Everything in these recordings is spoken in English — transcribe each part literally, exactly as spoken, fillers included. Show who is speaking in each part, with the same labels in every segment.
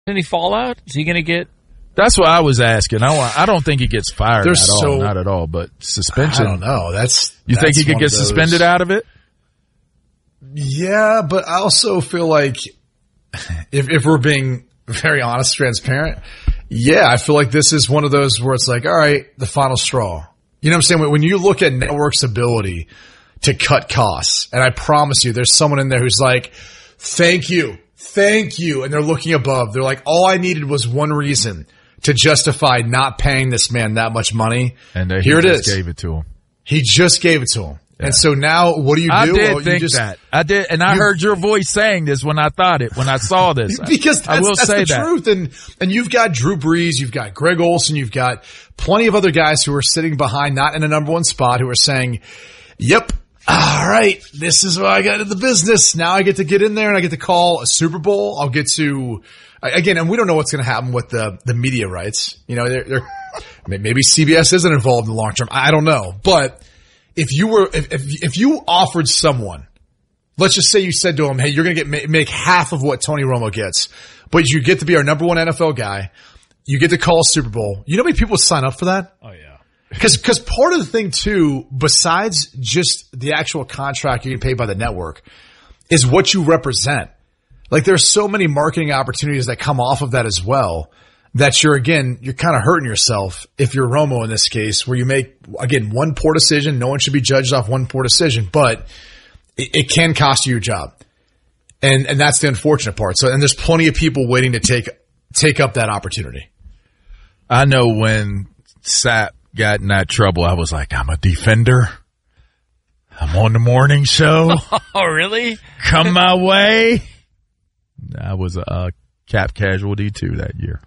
Speaker 1: Any fallout? Is he going to get?
Speaker 2: That's what I was asking. I want, I don't think he gets fired
Speaker 3: There's
Speaker 2: at all.
Speaker 3: so,
Speaker 2: not at all. But suspension.
Speaker 3: I don't know. That's
Speaker 2: you
Speaker 3: that's
Speaker 2: think he could get suspended out of it?
Speaker 3: Yeah, but I also feel like if if we're being very honest, transparent, yeah, I feel like this is one of those where it's like, all right, the final straw. You know what I'm saying? When you look at network's ability to cut costs, and I promise you, there's someone in there who's like, thank you, thank you, and they're looking above. They're like, all I needed was one reason to justify not paying this man that much money.
Speaker 2: And uh, he
Speaker 3: here it
Speaker 2: just
Speaker 3: is.
Speaker 2: Gave it to him.
Speaker 3: He just gave it to him.
Speaker 2: Yeah.
Speaker 3: And so now, what do you do?
Speaker 2: I did
Speaker 3: well, you
Speaker 2: think
Speaker 3: just,
Speaker 2: that. I did, and I
Speaker 3: you,
Speaker 2: heard your voice saying this when I thought it, when I saw this.
Speaker 3: Because that's,
Speaker 2: I will
Speaker 3: that's
Speaker 2: say
Speaker 3: the
Speaker 2: that.
Speaker 3: truth. And and you've got Drew Brees, you've got Greg Olsen, you've got plenty of other guys who are sitting behind, not in a number one spot, who are saying, "Yep, all right, this is why I got into the business. Now I get to get in there and I get to call a Super Bowl. I'll get to again." And we don't know what's going to happen with the the media rights. You know, they're, they're maybe C B S isn't involved in the long term. I don't know, but. If you were, if, if, if you offered someone, let's just say you said to him, hey, you're going to get, make half of what Tony Romo gets, but you get to be our number one N F L guy. You get to call a Super Bowl. You know how many people would sign up for that?
Speaker 1: Oh, yeah.
Speaker 3: Cause, cause part of the thing too, besides just the actual contract you get paid by the network, is what you represent. Like there's so many marketing opportunities that come off of that as well. That you're, again, you're kind of hurting yourself if you're Romo in this case, where you make, again, one poor decision. No one should be judged off one poor decision, but it, it can cost you your job. And, and that's the unfortunate part. So, and there's plenty of people waiting to take, take up that opportunity.
Speaker 2: I know when Sapp got in that trouble, I was like, I'm a defender. I'm on the morning show.
Speaker 1: Oh, really?
Speaker 2: Come my way. I was a cap casualty too that year.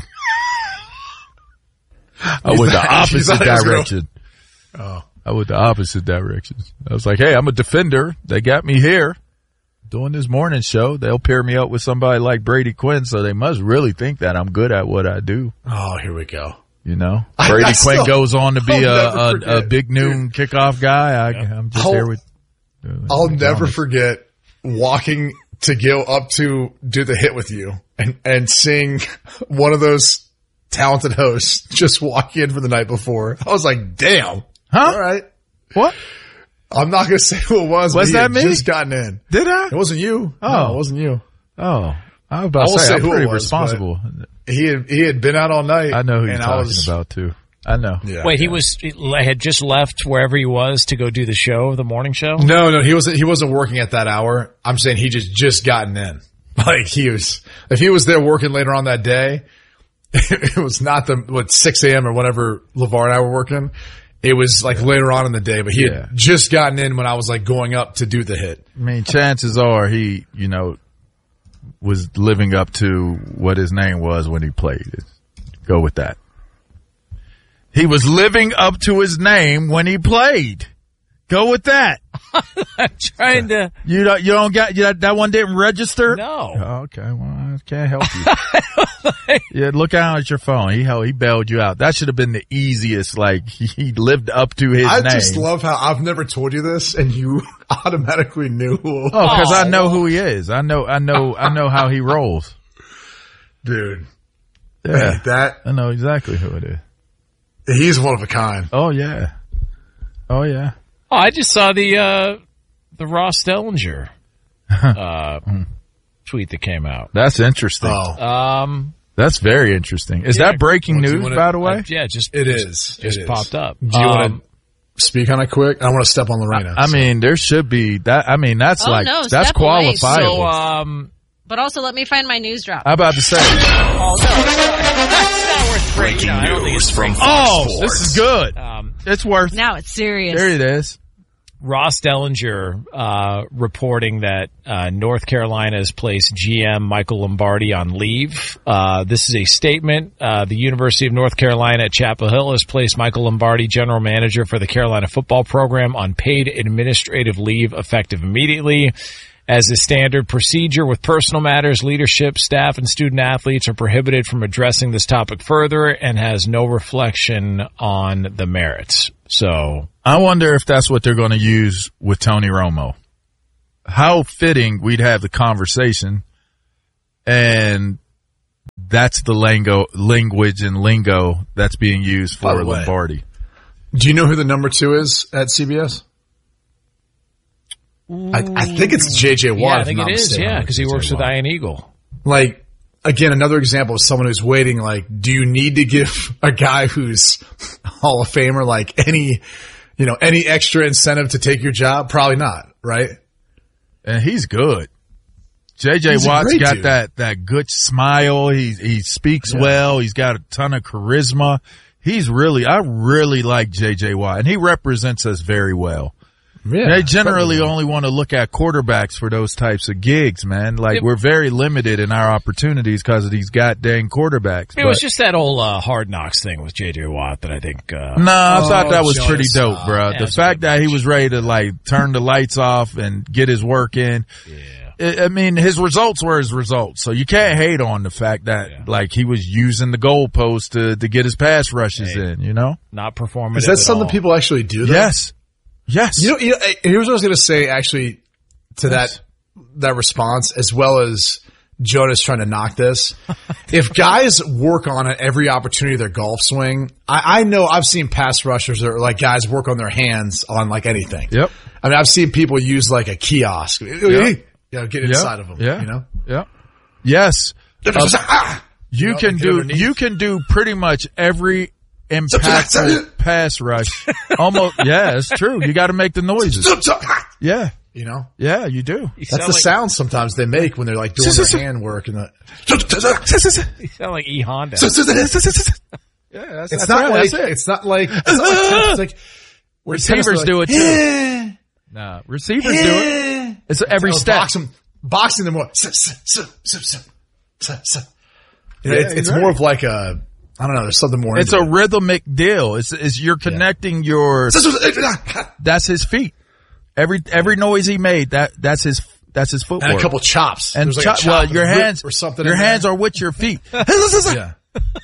Speaker 2: I went the opposite direction.
Speaker 3: Oh.
Speaker 2: I went the opposite direction. I was like, hey, I'm a defender. They got me here doing this morning show. They'll pair me up with somebody like Brady Quinn, so they must really think that I'm good at what I do.
Speaker 3: Oh, here we go.
Speaker 2: You know, Brady
Speaker 3: I, I
Speaker 2: Quinn
Speaker 3: still,
Speaker 2: goes on to be a, a, a big noon
Speaker 3: Dude.
Speaker 2: kickoff guy. I, I'm just
Speaker 3: I'll,
Speaker 2: here with. Uh,
Speaker 3: I'll
Speaker 2: with
Speaker 3: never
Speaker 2: Thomas.
Speaker 3: forget walking to go up to do the hit with you and, and seeing one of those talented hosts just walk in for the night before. I was like, damn.
Speaker 2: Huh?
Speaker 3: All right.
Speaker 2: What?
Speaker 3: I'm not going to say who it was.
Speaker 2: Was
Speaker 3: but he
Speaker 2: that
Speaker 3: had
Speaker 2: me?
Speaker 3: just gotten in.
Speaker 2: Did I?
Speaker 3: It wasn't you.
Speaker 2: Oh.
Speaker 3: No, it wasn't you.
Speaker 2: Oh, I was about
Speaker 3: I
Speaker 2: to
Speaker 3: won't
Speaker 2: say,
Speaker 3: say
Speaker 2: I'm
Speaker 3: who it
Speaker 2: pretty
Speaker 3: was,
Speaker 2: responsible.
Speaker 3: He had, he had been out all night.
Speaker 2: I know who you're
Speaker 3: and
Speaker 2: talking
Speaker 3: I was,
Speaker 2: about too. I know.
Speaker 3: Yeah,
Speaker 1: Wait, he
Speaker 3: yeah.
Speaker 1: was he had just left wherever he was to go do the show, the morning show?
Speaker 3: No, no, he wasn't, he wasn't working at that hour. I'm saying he just, just gotten in. Like he was, if he was there working later on that day, it was not the, what, six a.m. or whatever LeVar and I were working. It was like later on in the day, but he
Speaker 2: Yeah.
Speaker 3: had just gotten in when I was like going up to do the hit.
Speaker 2: I mean, chances are he, you know, was living up to what his name was when he played. Go with that. He was living up to his name when he played. Go with that.
Speaker 1: I'm trying to.
Speaker 2: You don't, you don't got, you, that one didn't register?
Speaker 1: No.
Speaker 2: Oh, okay. Well, I can't help you. Yeah, look out at your phone. He held, he bailed you out. That should have been the easiest. Like, he lived up to his
Speaker 3: I
Speaker 2: name.
Speaker 3: just love how I've never told you this and you automatically knew.
Speaker 2: Oh, cause
Speaker 1: Oh.
Speaker 2: I know who he is. I know, I know, I know how he rolls.
Speaker 3: Dude.
Speaker 2: Yeah.
Speaker 3: Man, that,
Speaker 2: I know exactly who it is.
Speaker 3: he's one of a kind.
Speaker 2: Oh, yeah. Oh, yeah.
Speaker 1: Oh, I just saw the uh, the Ross Dellinger uh, tweet that came out.
Speaker 2: That's interesting.
Speaker 3: Oh,
Speaker 1: Um,
Speaker 2: That's very interesting. Is
Speaker 1: Yeah,
Speaker 2: that breaking
Speaker 3: what do you
Speaker 2: news,
Speaker 3: wanna-
Speaker 2: by the way?
Speaker 1: uh, yeah, just
Speaker 3: it
Speaker 1: just,
Speaker 3: is.
Speaker 1: just
Speaker 3: It is.
Speaker 1: popped up.
Speaker 3: Do you
Speaker 1: Um,
Speaker 3: want to speak on it quick? I want to step on Lorena.
Speaker 2: I mean, there should be that. I mean, that's
Speaker 4: Oh,
Speaker 2: like,
Speaker 4: no,
Speaker 2: that's
Speaker 4: step away.
Speaker 2: qualifiable.
Speaker 1: So, um,
Speaker 4: But also, let me find my news drop.
Speaker 2: I'm about to say,
Speaker 1: oh, no, it's not worth breaking. No, I don't think it's
Speaker 5: from Fox
Speaker 2: oh,
Speaker 5: Sports.
Speaker 2: this is good.
Speaker 1: Um,
Speaker 2: It's worth.
Speaker 4: Now it's serious.
Speaker 2: There it is.
Speaker 1: Ross Dellinger uh, reporting that uh, North Carolina has placed G M Michael Lombardi on leave. Uh, this is a statement. Uh, the University of North Carolina at Chapel Hill has placed Michael Lombardi, general manager for the Carolina football program, on paid administrative leave effective immediately. As a standard procedure with personal matters, leadership, staff, and student athletes are prohibited from addressing this topic further and has no reflection on the merits. So
Speaker 2: I wonder if that's what they're going to use with Tony Romo. How fitting we'd have the conversation and that's the lingo, language and lingo that's being used
Speaker 3: By
Speaker 2: for
Speaker 3: the way,
Speaker 2: Lombardi.
Speaker 3: Do you know who the number two is at C B S? I, I think it's J J Watt.
Speaker 1: Yeah, I
Speaker 3: if
Speaker 1: think
Speaker 3: I'm
Speaker 1: it
Speaker 3: not
Speaker 1: is.
Speaker 3: mistaken.
Speaker 1: Yeah, because he
Speaker 3: J J
Speaker 1: works with
Speaker 3: Watt.
Speaker 1: Ian Eagle.
Speaker 3: Like, again, another example of someone who's waiting. Like, do you need to give a guy who's Hall of Famer like any, you know, any extra incentive to take your job? Probably not, right?
Speaker 2: And he's good. J J
Speaker 3: He's a
Speaker 2: Watt's
Speaker 3: great
Speaker 2: got
Speaker 3: dude.
Speaker 2: that, that good smile. He, he speaks
Speaker 3: Yeah.
Speaker 2: well. He's got a ton of charisma. He's really, I really like J J Watt, and he represents us very well.
Speaker 3: Yeah,
Speaker 2: They generally
Speaker 3: definitely.
Speaker 2: only want to look at quarterbacks for those types of gigs, man. Like,
Speaker 1: It-
Speaker 2: we're very limited in our opportunities because of these goddamn quarterbacks.
Speaker 1: It
Speaker 2: But-
Speaker 1: was just that old uh, Hard Knocks thing with J J Watt that I think. Uh,
Speaker 2: No, I
Speaker 3: Oh,
Speaker 2: thought that was
Speaker 3: Jonas,
Speaker 2: pretty dope,
Speaker 3: uh,
Speaker 2: bro.
Speaker 1: yeah,
Speaker 2: the
Speaker 1: it's a
Speaker 2: fact
Speaker 1: good
Speaker 2: that he
Speaker 1: match.
Speaker 2: was ready to like turn the lights off and get his work in.
Speaker 1: yeah.
Speaker 2: I I mean, his results were his results, so you can't hate on the fact that
Speaker 1: Yeah.
Speaker 2: like he was using the goalpost to to get his pass rushes
Speaker 1: Hey.
Speaker 2: in. You know?
Speaker 1: Not performative.
Speaker 3: Is that
Speaker 1: at
Speaker 3: something
Speaker 1: all.
Speaker 3: people actually do? Though?
Speaker 2: Yes, yes.
Speaker 3: You know, you know, eh, here's what I was going to say actually to
Speaker 2: Yes.
Speaker 3: that that response, as well as Jonas trying to knock this. If guys work on it every opportunity of their golf swing, I, I know I've seen pass rushers that are like guys work on their hands on like anything.
Speaker 2: Yep.
Speaker 3: I mean, I've seen people use like a kiosk. You know, get inside
Speaker 2: Yep.
Speaker 3: of them.
Speaker 2: Yeah.
Speaker 3: You know,
Speaker 2: Yeah. Yes.
Speaker 3: Ah!
Speaker 2: You
Speaker 3: know,
Speaker 2: can
Speaker 3: get
Speaker 2: do
Speaker 3: underneath.
Speaker 2: you can do pretty much every impactful pass rush. Almost. Yeah, it's true. You got to make the noises. Yeah.
Speaker 3: You know,
Speaker 2: Yeah, you do.
Speaker 1: You
Speaker 3: that's
Speaker 1: sound
Speaker 3: the
Speaker 1: like,
Speaker 3: sound sometimes they make when they're like doing their hand work and the.
Speaker 1: You sound like E Honda.
Speaker 2: Yeah, that's,
Speaker 3: It's
Speaker 2: that's
Speaker 3: not
Speaker 2: right,
Speaker 3: like
Speaker 2: that's it.
Speaker 3: it's not like it's not like, it's like where
Speaker 2: Receivers
Speaker 3: tennis are
Speaker 2: do
Speaker 3: like,
Speaker 2: it too.
Speaker 3: "Yeah,
Speaker 2: Nah, receivers do it.
Speaker 3: yeah."
Speaker 2: It's every
Speaker 3: Or
Speaker 2: step.
Speaker 3: Boxing, boxing them more. S- s- s- s- s- s- s- You know,
Speaker 2: Yeah,
Speaker 3: it's it's
Speaker 2: you're
Speaker 3: more
Speaker 2: right.
Speaker 3: of like a I don't know. There's something more.
Speaker 2: It's
Speaker 3: into
Speaker 2: a rhythmic deal. It's, it's you're connecting your.
Speaker 3: it.
Speaker 2: That's his feet. Every every noise he made, that that's his that's his footwork.
Speaker 3: and a couple chops.
Speaker 2: And
Speaker 3: There's like
Speaker 2: cho-
Speaker 3: a chop
Speaker 2: well,
Speaker 3: and
Speaker 2: your
Speaker 3: a whip
Speaker 2: hands
Speaker 3: or something.
Speaker 2: Your
Speaker 3: in
Speaker 2: hands
Speaker 3: there.
Speaker 2: are with your feet.
Speaker 3: yeah.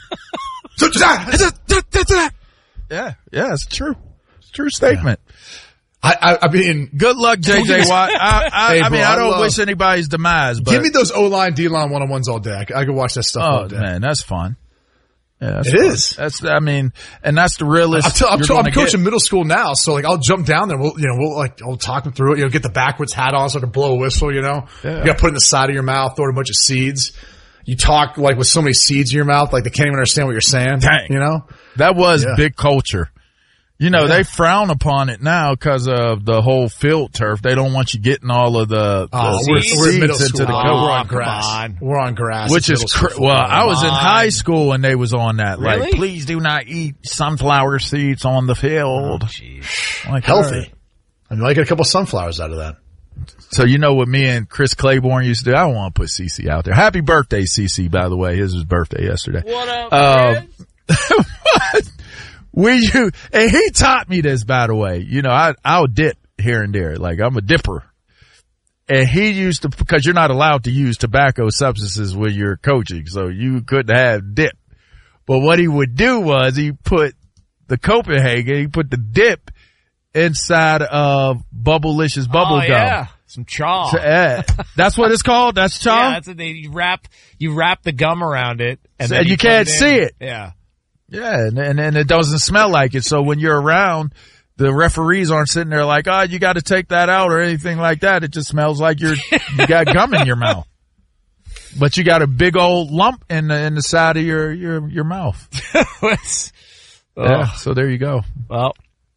Speaker 2: Yeah, yeah, it's true. It's a true statement.
Speaker 3: I, I I mean,
Speaker 2: Good luck, J J Watt. I, I,
Speaker 3: Hey,
Speaker 2: I mean,
Speaker 3: bro,
Speaker 2: I
Speaker 3: I
Speaker 2: don't
Speaker 3: love-
Speaker 2: wish anybody's demise, but
Speaker 3: give me those O line, D line, one on ones all day. I, c- I could watch that stuff all
Speaker 2: oh
Speaker 3: day.
Speaker 2: man, that's fun. Yeah, that's
Speaker 3: It
Speaker 2: fun.
Speaker 3: is.
Speaker 2: That's I mean, and that's the realest.
Speaker 3: I'm, t- I'm,
Speaker 2: you're
Speaker 3: t- I'm
Speaker 2: gonna
Speaker 3: coaching
Speaker 2: get.
Speaker 3: middle school now, so like I'll jump down there. We'll you know we'll like I'll talk them through it. You know, get the backwards hat on, so I can blow a whistle. You know,
Speaker 2: Yeah.
Speaker 3: you got to put it in the side of your mouth, throw in a bunch of seeds. You talk like with so many seeds in your mouth, like they can't even understand what you're saying.
Speaker 2: Dang.
Speaker 3: You know,
Speaker 2: That was
Speaker 3: Yeah.
Speaker 2: big culture. You know, they frown upon it now because of the whole field turf. They don't want you getting all of the,
Speaker 3: oh,
Speaker 2: the
Speaker 3: we're,
Speaker 2: seeds
Speaker 3: we're in middle
Speaker 2: into
Speaker 3: school.
Speaker 2: the
Speaker 3: Oh,
Speaker 2: coat.
Speaker 3: we're on
Speaker 1: come
Speaker 3: grass.
Speaker 1: on.
Speaker 3: We're on grass,
Speaker 2: Which
Speaker 3: It's
Speaker 2: is,
Speaker 3: middle
Speaker 2: cr-
Speaker 3: school
Speaker 2: well,
Speaker 3: football.
Speaker 2: I was in
Speaker 1: on.
Speaker 2: high school and they was on that.
Speaker 1: Really?
Speaker 2: Like, please do not eat sunflower seeds on the field.
Speaker 1: Jeez.
Speaker 2: Like, all
Speaker 3: healthy.
Speaker 2: right.
Speaker 3: I mean, I get a couple sunflowers out of that.
Speaker 2: So you know what me and Chris Claiborne used to do? I don't want to put Cece out there. Happy birthday, Cece, by the way. His was birthday yesterday.
Speaker 1: What up,
Speaker 2: Um,
Speaker 1: Fred?
Speaker 2: We you and he taught me this, by the way. You know, I I'll dip here and there. Like I'm a dipper. And he used to, because you're not allowed to use tobacco substances when you're coaching, so you couldn't have dip. But what he would do was he put the Copenhagen, he put the dip inside of Bubblicious bubble
Speaker 1: Oh,
Speaker 2: gum.
Speaker 1: yeah. Some chaw.
Speaker 2: So, eh, that's what it's called? That's chaw?
Speaker 1: Yeah, that's what they you wrap. You wrap the gum around it, and
Speaker 2: So
Speaker 1: then
Speaker 2: you
Speaker 1: put
Speaker 2: can't
Speaker 1: in.
Speaker 2: see it.
Speaker 1: Yeah.
Speaker 2: Yeah, and, and and it doesn't smell like it. So when you're around, the referees aren't sitting there like, oh, you got to take that out or anything like that. It just smells like you're you got gum in your mouth, but you got a big old lump in the in the side of your your your mouth.
Speaker 1: What's-
Speaker 2: Yeah,
Speaker 1: oh,
Speaker 2: so there you go.
Speaker 1: well,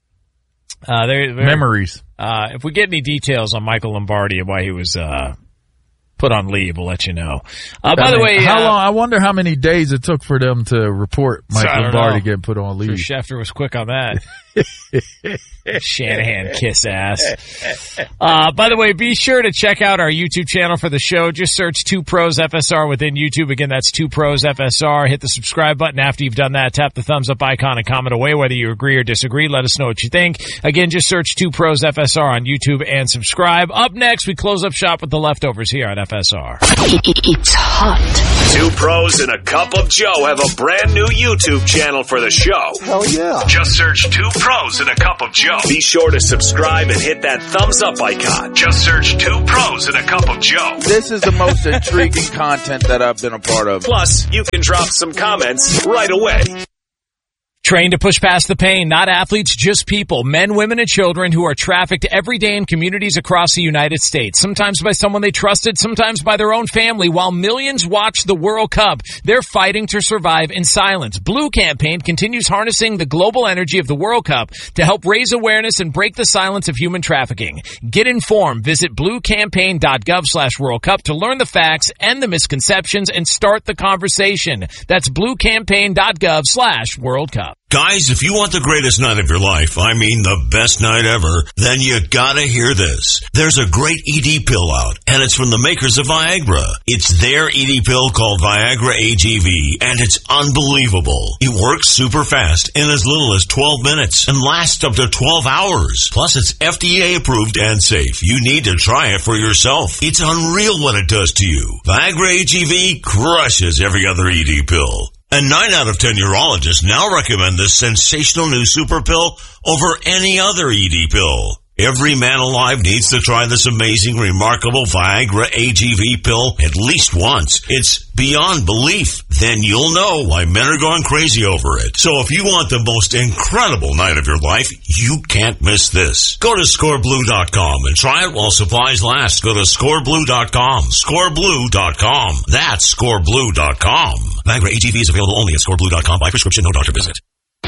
Speaker 1: uh, there. there-
Speaker 2: Memories.
Speaker 1: Uh, if we get any details on Michael Lombardi and why he was uh, put on leave, we'll let you know. Uh, by
Speaker 2: I
Speaker 1: the
Speaker 2: mean,
Speaker 1: way,
Speaker 2: how
Speaker 1: uh,
Speaker 2: long? I wonder how many days it took for them to report
Speaker 1: I
Speaker 2: Mike
Speaker 1: don't
Speaker 2: Lombardi
Speaker 1: know.
Speaker 2: getting put on
Speaker 1: Sure
Speaker 2: leave.
Speaker 1: Schefter was quick on that. Shanahan kiss ass. Uh, by the way, be sure to check out our YouTube channel for the show. Just search Two Pros F S R within YouTube. Again, that's Two Pros F S R. Hit the subscribe button. After you've done that, tap the thumbs up icon and comment away whether you agree or disagree. Let us know what you think. Again, just search Two Pros F S R on YouTube and subscribe. Up next, we close up shop with the leftovers here on F S R. F S R.
Speaker 5: It's hot.
Speaker 6: Two pros and a cup of Joe have a brand new YouTube channel for the show.
Speaker 7: Hell yeah.
Speaker 6: Just search Two Pros and a Cup of Joe. Be sure to subscribe and hit that thumbs up icon. Just search Two Pros and a Cup of Joe.
Speaker 2: This is the most intriguing content that I've been a part of.
Speaker 6: Plus, you can drop some comments right away.
Speaker 1: Trained to push past the pain, not athletes, just people, men, women, and children who are trafficked every day in communities across the United States, sometimes by someone they trusted, sometimes by their own family. While millions watch the World Cup, they're fighting to survive in silence. Blue Campaign continues harnessing the global energy of the World Cup to help raise awareness and break the silence of human trafficking. Get informed. Visit bluecampaign.gov slash World Cup to learn the facts and the misconceptions and start the conversation. That's bluecampaign.gov slash World Cup.
Speaker 8: Guys, if you want the greatest night of your life, I mean the best night ever, then you gotta hear this. There's a great E D pill out, and it's from the makers of Viagra. It's their E D pill called Viagra A G V, and it's unbelievable. It works super fast in as little as twelve minutes and lasts up to twelve hours. Plus, it's F D A approved and safe. You need to try it for yourself. It's unreal what it does to you. Viagra A G V crushes every other E D pill. And nine out of ten urologists now recommend this sensational new super pill over any other E D pill. Every man alive needs to try this amazing, remarkable Viagra A G V pill at least once. It's beyond belief. Then you'll know why men are going crazy over it. So if you want the most incredible night of your life, you can't miss this. Go to score blue dot com and try it while supplies last. Go to score blue dot com. score blue dot com. That's score blue dot com. Viagra A G V is available only at score blue dot com by prescription, no doctor visit.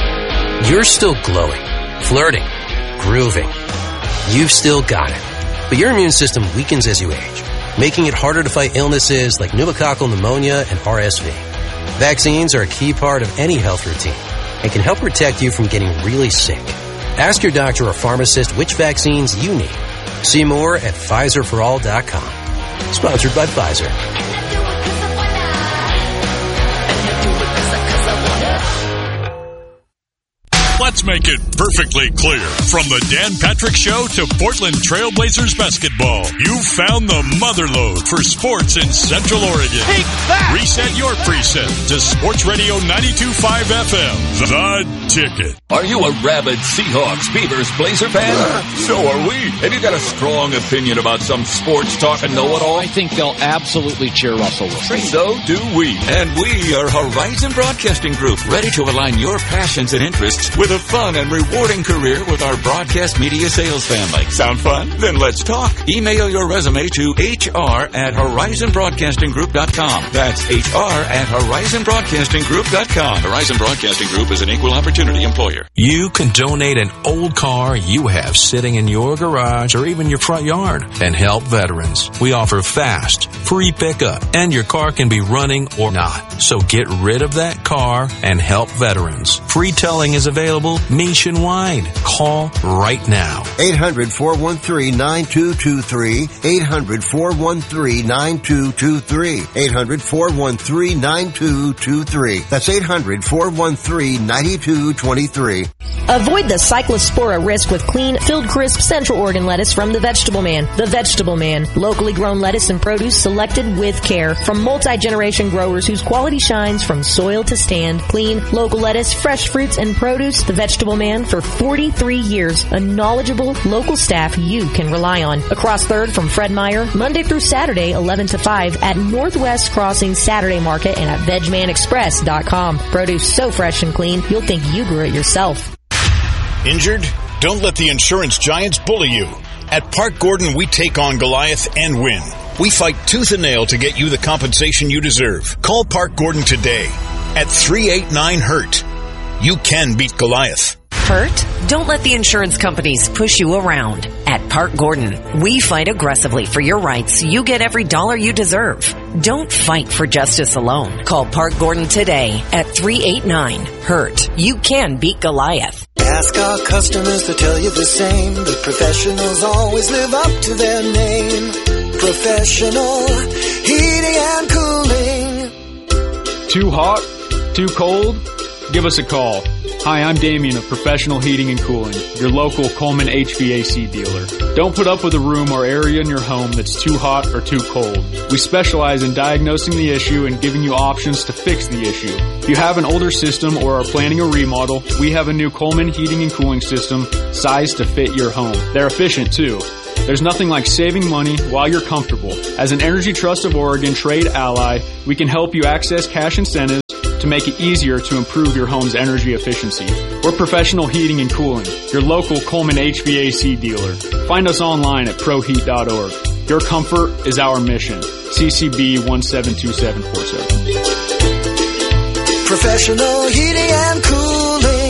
Speaker 9: You're still glowing, flirting, grooving. You've still got it. But your immune system weakens as you age, making it harder to fight illnesses like pneumococcal pneumonia and R S V. Vaccines are a key part of any health routine and can help protect you from getting really sick. Ask your doctor or pharmacist which vaccines you need. See more at Pfizer for all dot com. Sponsored by Pfizer.
Speaker 10: Let's make it perfectly clear. From the Dan Patrick Show to Portland Trailblazers basketball, you found the motherlode for sports in Central Oregon.
Speaker 11: Take that!
Speaker 10: Reset your preset to Sports Radio ninety-two point five F M, The Ticket.
Speaker 11: Are you a rabid Seahawks, Beavers, Blazer fan? So are we. Have you got a strong opinion about some sports talk and know-it-all?
Speaker 12: I think they'll absolutely cheer Russell Wilson.
Speaker 11: So do we. And we are Horizon Broadcasting Group, ready to align your passions and interests with a fun and rewarding career with our broadcast media sales family. Sound fun? Then let's talk. Email your resume to H R at horizon broadcasting group dot com. That's H R at horizon broadcasting group dot com. Horizon Broadcasting Group is an equal opportunity employer.
Speaker 13: You can donate an old car you have sitting in your garage or even your front yard and help veterans. We offer fast, free pickup, and your car can be running or not. So get rid of that car and help veterans. Free towing is available nationwide. Call right now.
Speaker 14: eight hundred, four one three, nine two two three. eight hundred, four one three, nine two two three. eight hundred, four one three, nine two two three. That's eight hundred, four one three, nine two two three.
Speaker 15: Avoid the Cyclospora risk with clean, filled crisp Central Oregon lettuce from The Vegetable Man. The Vegetable Man. Locally grown lettuce and produce selected with care from multi-generation growers whose quality shines from soil to stand. Clean, local lettuce, fresh fruits, and produce. The Vegetable Man for forty-three years. A knowledgeable local staff you can rely on. Across third from Fred Meyer, Monday through Saturday, eleven to five at Northwest Crossing Saturday Market and at veg man express dot com. Produce so fresh and clean, you'll think you grew it yourself.
Speaker 16: Injured? Don't let the insurance giants bully you. At Park Gordon, we take on Goliath and win. We fight tooth and nail to get you the compensation you deserve. Call Park Gordon today at three eight nine hurt. You can beat Goliath.
Speaker 17: Hurt? Don't let the insurance companies push you around. At Park Gordon, we fight aggressively for your rights so you get every dollar you deserve. Don't fight for justice alone. Call Park Gordon today at three eight nine hurt. You can beat Goliath.
Speaker 18: Ask our customers to tell you the same. The professionals always live up to their name. Professional heating and cooling.
Speaker 19: Too hot? Too cold? Give us a call.
Speaker 7: Hi, I'm Damien of Professional Heating and Cooling, your local Coleman H V A C dealer. Don't put up with a room or area in your home that's too hot or too cold. We specialize in diagnosing the issue and giving you options to fix the issue. If you have an older system or are planning a remodel, we have a new Coleman Heating and Cooling system sized to fit your home. They're efficient too. There's nothing like saving money while you're comfortable. As an Energy Trust of Oregon trade ally, we can help you access cash incentives to make it easier to improve your home's energy efficiency. We're Professional Heating and Cooling, your local Coleman H V A C dealer. Find us online at pro heat dot org. Your comfort is our mission. C C B one seven two seven four seven.
Speaker 18: Professional Heating and Cooling.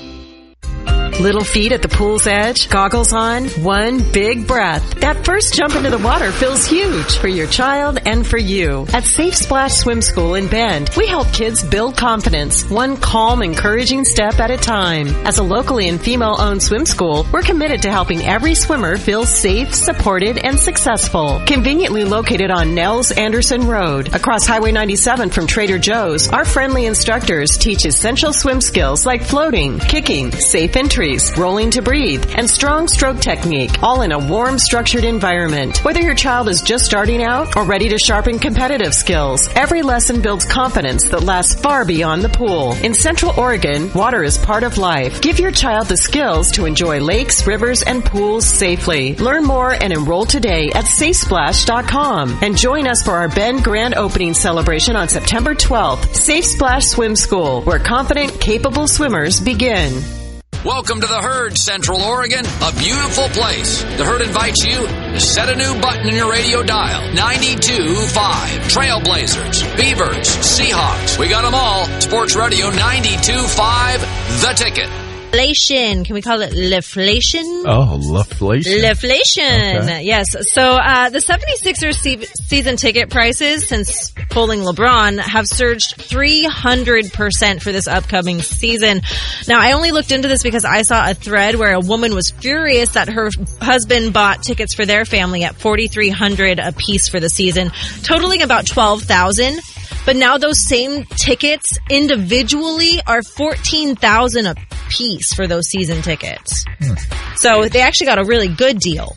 Speaker 17: Little feet at the pool's edge, goggles on, one big breath. That first jump into the water feels huge for your child and for you. At Safe Splash Swim School in Bend, we help kids build confidence, one calm, encouraging step at a time. As a locally and female-owned swim school, we're committed to helping every swimmer feel safe, supported, and successful. Conveniently located on Nels Anderson Road, across Highway ninety-seven from Trader Joe's, our friendly instructors teach essential swim skills like floating, kicking, safe entry, rolling to breathe, and strong stroke technique, all in a warm, structured environment. Whether your child is just starting out or ready to sharpen competitive skills, every lesson builds confidence that lasts far beyond the pool. In Central Oregon, water is part of life. Give your child the skills to enjoy lakes, rivers, and pools safely. Learn more and enroll today at safe splash dot com. And join us for our Bend Grand Opening celebration on September twelfth. Safe Splash Swim School, where confident, capable swimmers begin.
Speaker 19: Welcome to the Herd, Central Oregon, a beautiful place. The Herd invites you to set a new button in your radio dial. ninety-two point five. Trailblazers, Beavers, Seahawks. We got them all. Sports Radio ninety-two point five, The Ticket.
Speaker 4: Inflation. Can we call it leflation?
Speaker 2: Oh, leflation.
Speaker 4: Leflation.
Speaker 2: Okay.
Speaker 4: Yes. So uh, the seventy-sixers se- season ticket prices since pulling LeBron have surged three hundred percent for this upcoming season. Now, I only looked into this because I saw a thread where a woman was furious that her husband bought tickets for their family at forty-three hundred dollars a piece for the season, totaling about twelve thousand dollars. But now those same tickets individually are fourteen thousand dollars a piece for those season tickets. Hmm. So they actually got a really good deal.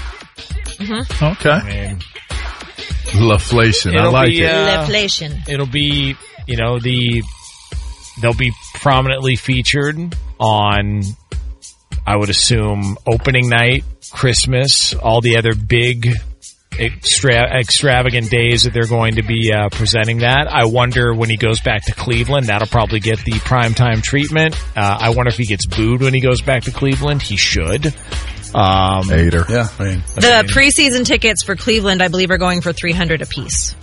Speaker 4: Mm-hmm.
Speaker 2: Okay. I mean, Leflation. I like
Speaker 1: be,
Speaker 2: it.
Speaker 1: Uh,
Speaker 4: Leflation.
Speaker 1: It'll be, you know, the they'll be prominently featured on, I would assume, opening night, Christmas, all the other big extra, extravagant days that they're going to be uh, presenting that. I wonder when he goes back to Cleveland, that'll probably get the primetime treatment. Uh, I wonder if he gets booed when he goes back to Cleveland. He should. Um,
Speaker 2: Hater.
Speaker 3: Yeah. I mean,
Speaker 4: the
Speaker 3: I mean,
Speaker 4: preseason tickets for Cleveland, I believe, are going for three hundred dollars a piece.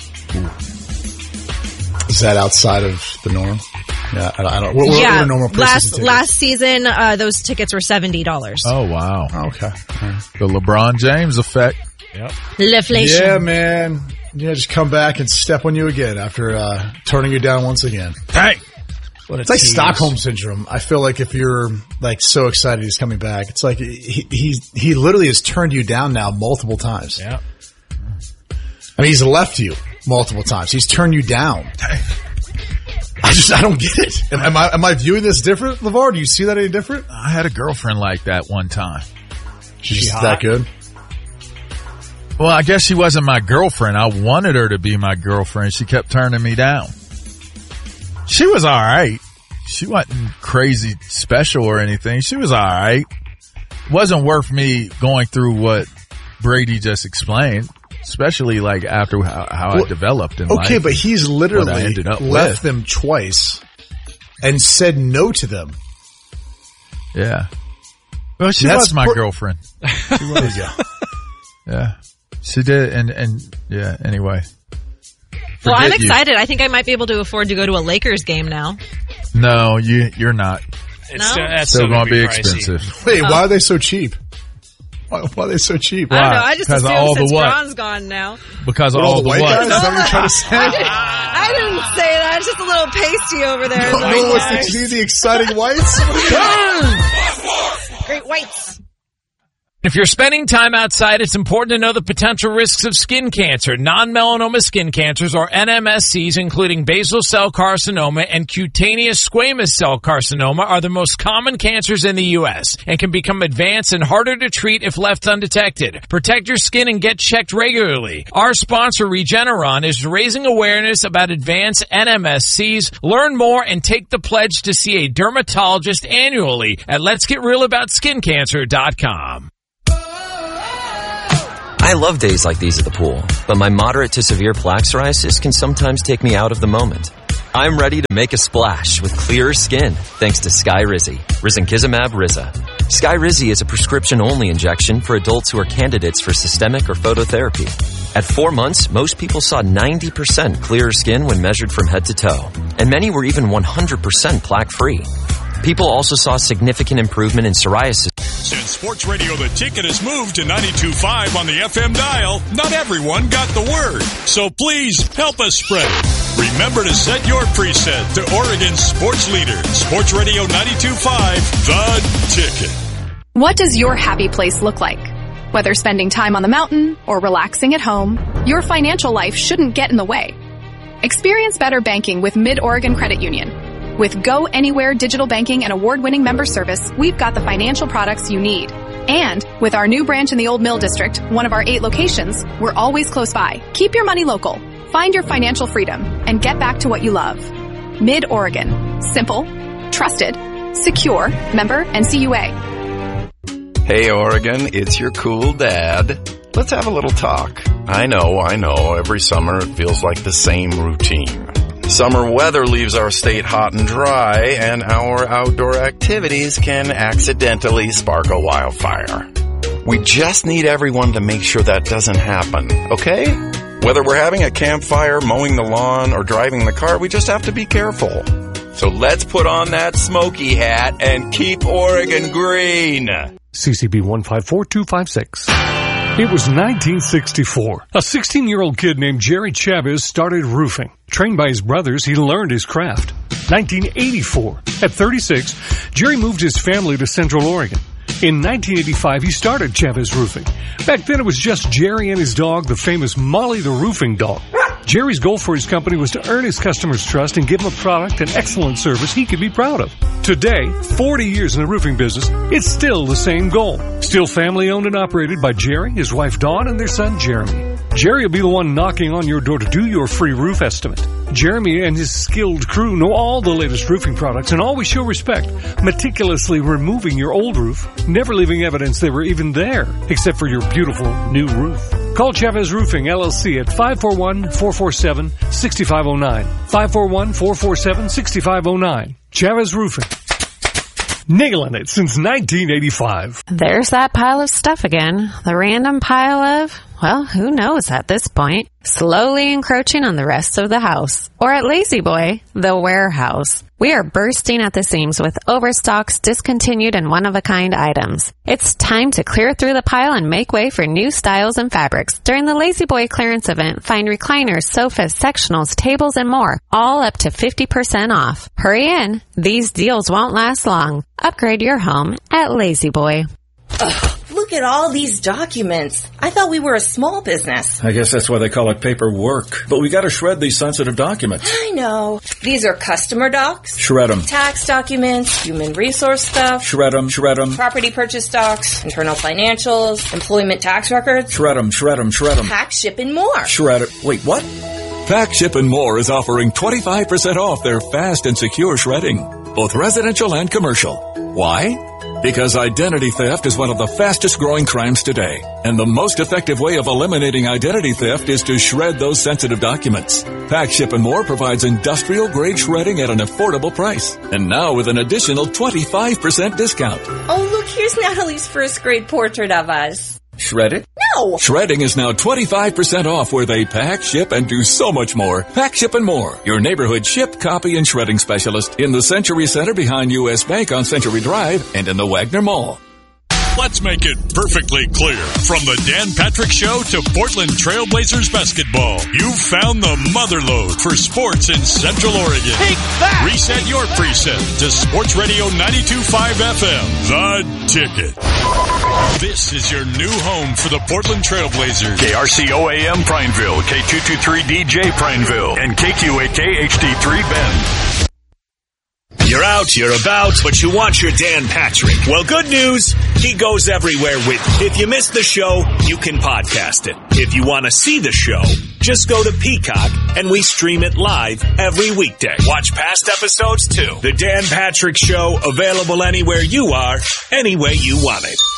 Speaker 3: Is that outside of the norm? Yeah, I don't. I don't what, what
Speaker 4: yeah,
Speaker 3: are normal
Speaker 4: last
Speaker 3: tickets?
Speaker 4: last season, uh, those tickets were seventy dollars.
Speaker 2: Oh, wow.
Speaker 3: Okay.
Speaker 2: The LeBron James effect.
Speaker 1: Yep.
Speaker 4: Leflation.
Speaker 3: Yeah, man. Yeah, just come back and step on you again after uh, turning you down once again.
Speaker 2: Hey.
Speaker 3: It's like Stockholm syndrome. I feel like if you're like so excited he's coming back, it's like he he he literally has turned you down now multiple times.
Speaker 1: Yeah.
Speaker 3: I mean, he's left you multiple times. He's turned you down. I just I don't get it. Am, am I am I viewing this different, LeVar? Do you see that any different?
Speaker 2: I had a girlfriend like that one time.
Speaker 3: She's
Speaker 1: She
Speaker 3: that good.
Speaker 2: Well, I guess she wasn't my girlfriend. I wanted her to be my girlfriend. She kept turning me down. She was all right. She wasn't crazy special or anything. She was all right. Wasn't worth me going through what Brady just explained, especially like after how, how well, I developed in
Speaker 3: okay,
Speaker 2: life.
Speaker 3: Okay, but he's literally
Speaker 2: ended up
Speaker 3: left
Speaker 2: with.
Speaker 3: them twice and said no to them.
Speaker 2: Yeah. Well, she
Speaker 3: That's
Speaker 2: was my
Speaker 3: per-
Speaker 2: girlfriend.
Speaker 3: She was, yeah.
Speaker 2: Yeah. She did, and, and yeah, anyway.
Speaker 4: Well, I'm
Speaker 2: Forget you.
Speaker 4: excited. I think I might be able to afford to go to a Lakers game now.
Speaker 2: No, you, you're not.
Speaker 1: It's
Speaker 4: No?
Speaker 1: still, that's
Speaker 2: Still
Speaker 1: still
Speaker 2: going to be
Speaker 1: pricey.
Speaker 2: expensive.
Speaker 3: Wait,
Speaker 4: Oh.
Speaker 3: why are they so cheap? Why, why are they so cheap?
Speaker 4: I don't know. I just
Speaker 2: Because of
Speaker 4: assumed
Speaker 2: all the
Speaker 4: since
Speaker 2: what?
Speaker 4: Bron's gone now.
Speaker 2: Because of
Speaker 3: What,
Speaker 2: all,
Speaker 3: all the white
Speaker 2: what?
Speaker 3: guys? Is that what you're trying to say?
Speaker 4: I didn't, I didn't say that. It's just a little pasty over there.
Speaker 3: No, no, what's the, the exciting whites?
Speaker 4: Great whites.
Speaker 1: If you're spending time outside, it's important to know the potential risks of skin cancer. Non-melanoma skin cancers, or N M S Cs, including basal cell carcinoma and cutaneous squamous cell carcinoma, are the most common cancers in the U S and can become advanced and harder to treat if left undetected. Protect your skin and get checked regularly. Our sponsor, Regeneron, is raising awareness about advanced N M S Cs. Learn more and take the pledge to see a dermatologist annually at lets get real about skin cancer dot com.
Speaker 20: I love days like these at the pool, but my moderate to severe plaque psoriasis can sometimes take me out of the moment. I'm ready to make a splash with clearer skin thanks to Skyrizi, risankizumab Riza. Skyrizi is a prescription-only injection for adults who are candidates for systemic or phototherapy. At four months, most people saw ninety percent clearer skin when measured from head to toe, and many were even one hundred percent plaque-free. People also saw significant improvement in psoriasis.
Speaker 10: Since Sports Radio The Ticket has moved to ninety-two point five on the F M dial, not everyone got the word. So please help us spread it. Remember to set your preset to Oregon's sports leader, Sports Radio ninety-two point five, The Ticket.
Speaker 21: What does your happy place look like? Whether spending time on the mountain or relaxing at home, your financial life shouldn't get in the way. Experience better banking with Mid-Oregon Credit Union. With Go Anywhere digital banking and award-winning member service, we've got the financial products you need. And with our new branch in the Old Mill District, one of our eight locations, we're always close by. Keep your money local. Find your financial freedom and get back to what you love. Mid-Oregon. Simple, trusted, secure, member N C U A.
Speaker 22: Hey Oregon, it's your cool dad. Let's have a little talk. I know, I know, every summer it feels like the same routine. Summer weather leaves our state hot and dry, and our outdoor activities can accidentally spark a wildfire. We just need everyone to make sure that doesn't happen, okay? Whether we're having a campfire, mowing the lawn, or driving the car, we just have to be careful. So let's put on that smoky hat and keep Oregon green.
Speaker 23: C C B one five four two five six. It was nineteen sixty-four. A sixteen-year-old kid named Jerry Chavez started roofing. Trained by his brothers, he learned his craft. nineteen eighty-four. At thirty-six, Jerry moved his family to Central Oregon. In nineteen eighty-five, he started Chavez Roofing. Back then, it was just Jerry and his dog, the famous Molly the Roofing Dog. Jerry's goal for his company was to earn his customers' trust and give them a product and excellent service he could be proud of. Today, forty years in the roofing business, it's still the same goal. Still family owned and operated by Jerry, his wife Dawn, and their son Jeremy. Jerry will be the one knocking on your door to do your free roof estimate. Jeremy and his skilled crew know all the latest roofing products and always show respect, meticulously removing your old roof, never leaving evidence they were even there, except for your beautiful new roof. Call Chavez Roofing, L L C at five four one, four four seven, six five zero nine. five four one, four four seven, six five zero nine. Chavez Roofing. Nailing it since nineteen eighty-five.
Speaker 24: There's that pile of stuff again. The random pile of, well, who knows at this point. Slowly encroaching on the rest of the house. Or at Lazy Boy, the warehouse. We are bursting at the seams with overstocks, discontinued, and one-of-a-kind items. It's time to clear through the pile and make way for new styles and fabrics. During the Lazy Boy clearance event, find recliners, sofas, sectionals, tables, and more, all up to fifty percent off. Hurry in. These deals won't last long. Upgrade your home at Lazy Boy.
Speaker 25: Ugh, look at all these documents. I thought we were a small business.
Speaker 26: I guess that's why they call it paperwork. But we gotta shred these sensitive documents.
Speaker 25: I know. These are customer docs.
Speaker 26: Shred them.
Speaker 25: Tax documents, human resource stuff.
Speaker 26: Shred them, shred them.
Speaker 25: Property purchase docs, internal financials, employment tax records.
Speaker 26: Shred them, shred them, shred them.
Speaker 25: Pack, ship, and more.
Speaker 26: Shred it. Wait, what?
Speaker 11: Pack, Ship, and More is offering twenty-five percent off their fast and secure shredding, both residential and commercial. Why? Because identity theft is one of the fastest growing crimes today. And the most effective way of eliminating identity theft is to shred those sensitive documents. Pack, Ship, and More provides industrial grade shredding at an affordable price. And now with an additional twenty-five percent discount.
Speaker 25: Oh, look, here's Natalie's first grade portrait of us.
Speaker 26: Shred it?
Speaker 25: No!
Speaker 11: Shredding is now twenty-five percent off where they pack, ship, and do so much more. Pack, Ship, and More, your neighborhood ship, copy, and shredding specialist in the Century Center behind U S Bank on Century Drive and in the Wagner Mall.
Speaker 10: Let's make it perfectly clear. From the Dan Patrick Show to Portland Trailblazers basketball, you've found the motherlode for sports in Central Oregon.
Speaker 5: Take that!
Speaker 10: Reset your preset to Sports Radio ninety-two point five F M, The Ticket. This is your new home for the Portland Trailblazers.
Speaker 6: K R C O A M Prineville, K two twenty-three D J Prineville, and K Q A K H D three Bend.
Speaker 8: You're out, you're about, but you want your Dan Patrick. Well, good news, he goes everywhere with you. If you missed the show, you can podcast it. If you want to see the show, just go to Peacock, and we stream it live every weekday. Watch past episodes, too. The Dan Patrick Show, available anywhere you are, any way you want it.